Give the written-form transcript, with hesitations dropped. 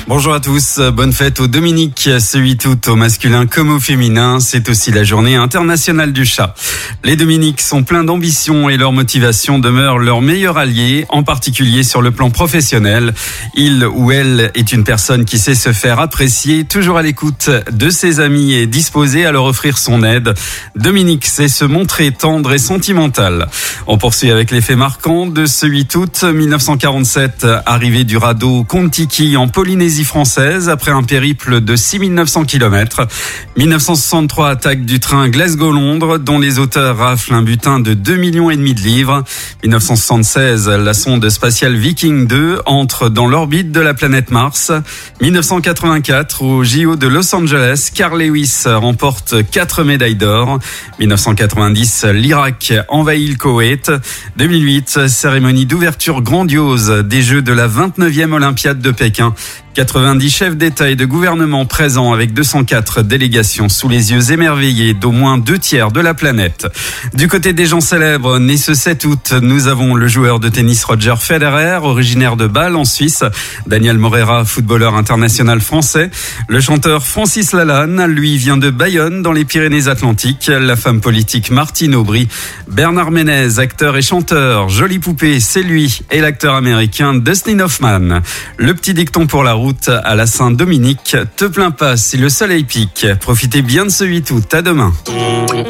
Bonjour à tous, bonne fête aux Dominiques, ce 8 août au masculin comme au féminin, c'est aussi la journée internationale du chat. Les Dominiques sont pleins d'ambition et leur motivation demeure leur meilleur allié, en particulier sur le plan professionnel. Il ou elle est une personne qui sait se faire apprécier, toujours à l'écoute de ses amis et disposée à leur offrir son aide. Dominique sait se montrer tendre et sentimental. On poursuit avec les faits marquants de ce 8 août 1947, arrivée du radeau Kon-Tiki en Polynésie française après un périple de 6900 km. 1963, attaque du train Glasgow-Londres dont les auteurs raflent un butin de 2,5 millions de livres. 1976, la sonde spatiale Viking 2 entre dans l'orbite de la planète Mars. 1984, au JO de Los Angeles, Carl Lewis remporte 4 médailles d'or. 1990, l'Irak envahit le Koweït. 2008, cérémonie d'ouverture grandiose des Jeux de la 29e Olympiade de Pékin. 90 chefs d'État et de gouvernement présents avec 204 délégations sous les yeux émerveillés d'au moins 2/3 de la planète. Du côté des gens célèbres, nés ce 7 août, nous avons le joueur de tennis Roger Federer, originaire de Bâle en Suisse, Daniel Morera, footballeur international français, le chanteur Francis Lalanne, lui vient de Bayonne dans les Pyrénées-Atlantiques, la femme politique Martine Aubry, Bernard Ménez, acteur et chanteur, Jolie Poupée, c'est lui, et l'acteur américain Dustin Hoffman. Le petit dicton pour la route à la Saint-Dominique, te plains pas si le soleil pique. Profitez bien de ce 8 août, à demain.